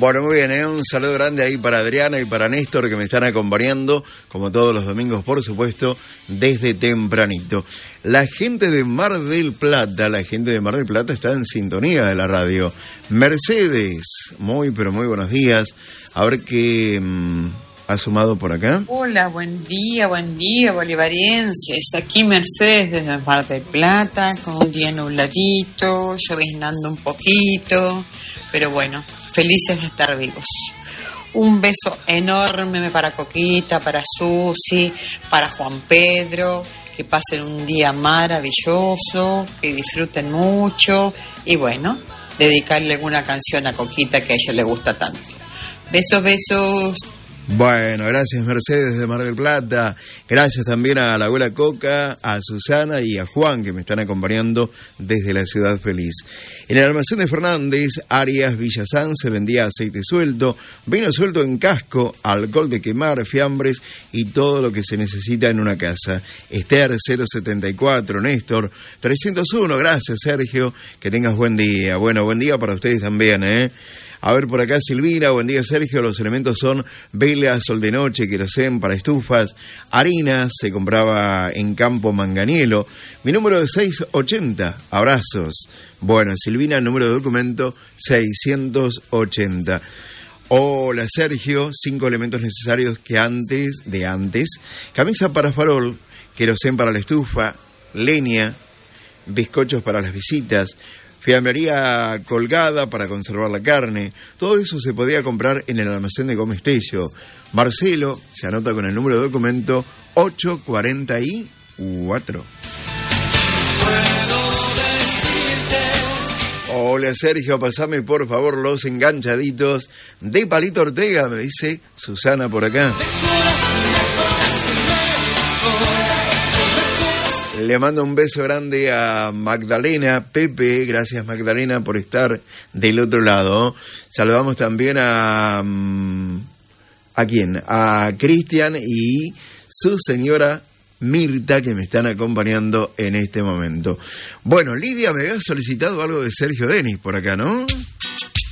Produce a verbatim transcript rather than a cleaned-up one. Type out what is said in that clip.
Bueno, muy bien, ¿eh? Un saludo grande ahí para Adriana y para Néstor que me están acompañando, como todos los domingos, por supuesto, desde tempranito. La gente de Mar del Plata, la gente de Mar del Plata está en sintonía de la radio. Mercedes, muy pero muy buenos días. A ver qué mmm, ha sumado por acá. Hola, buen día, buen día, bolivarienses. Aquí Mercedes desde Mar del Plata, con un día nubladito, lloviznando un poquito, pero bueno, felices de estar vivos. Un beso enorme para Coquita, para Susi, para Juan Pedro, que pasen un día maravilloso, que disfruten mucho y bueno, dedicarle alguna canción a Coquita que a ella le gusta tanto. Besos, besos. Bueno, gracias Mercedes de Mar del Plata, gracias también a la abuela Coca, a Susana y a Juan que me están acompañando desde la Ciudad Feliz. En el almacén de Fernández, Arias Villazán, se vendía aceite suelto, vino suelto en casco, alcohol de quemar, fiambres y todo lo que se necesita en una casa. Esther cero setenta y cuatro, Néstor trescientos uno, gracias Sergio, que tengas buen día. Bueno, buen día para ustedes también, ¿eh? A ver, por acá Silvina, buen día Sergio, los elementos son vela, sol de noche, querosén para estufas, harina, se compraba en Campo Manganiello, mi número es seiscientos ochenta, abrazos. Bueno, Silvina, número de documento seiscientos ochenta. Hola Sergio, cinco elementos necesarios que antes, de antes, camisa para farol, querosén para la estufa, leña, bizcochos para las visitas, fiambrería colgada para conservar la carne. Todo eso se podía comprar en el almacén de Gómez Tello. Marcelo se anota con el número de documento ochocientos cuarenta y cuatro. Hola Sergio, pasame por favor los enganchaditos de Palito Ortega, me dice Susana por acá. Le mando un beso grande a Magdalena, Pepe, gracias Magdalena por estar del otro lado. Saludamos también a... ¿A quién? A Cristian y su señora Mirta que me están acompañando en este momento. Bueno, Lidia me había solicitado algo de Sergio Denis por acá, ¿no?